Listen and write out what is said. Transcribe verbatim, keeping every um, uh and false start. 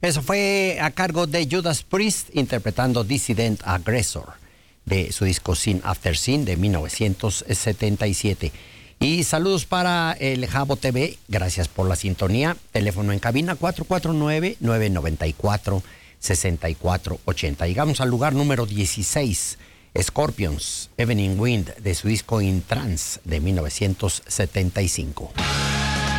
Eso fue a cargo de Judas Priest interpretando Dissident Aggressor de su disco Sin After Sin de mil novecientos setenta y siete. Y saludos para el Jabo T V, gracias por la sintonía. Teléfono en cabina cuatro cuatro nueve, nueve nueve cuatro, seis cuatro ocho cero. Llegamos al lugar número dieciséis, Scorpions, Evening Wind de su disco In Trance de mil novecientos setenta y cinco.